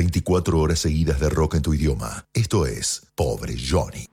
24 horas seguidas de rock en tu idioma. Esto es Pobre Johnny.